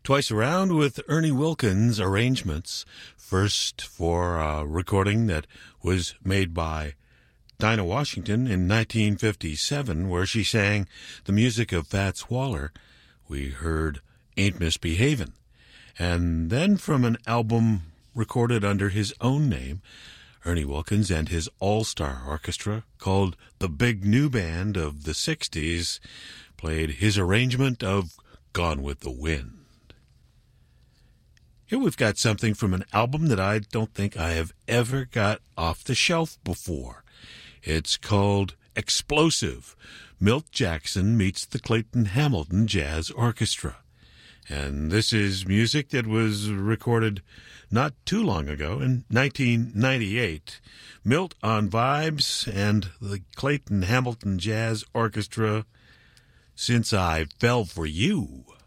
Twice Around with Ernie Wilkins arrangements. First for a recording that was made by Dinah Washington in 1957, where she sang the music of Fats Waller. We heard Ain't Misbehavin'. And then from an album recorded under his own name, Ernie Wilkins and his all-star orchestra called the Big New Band of the 60s played his arrangement of Gone with the Wind. Here we've got something from an album that I don't think I have ever got off the shelf before. It's called Explosive. Milt Jackson meets the Clayton Hamilton Jazz Orchestra. And this is music that was recorded not too long ago, in 1998. Milt on vibes and the Clayton Hamilton Jazz Orchestra, Since I Fell for You.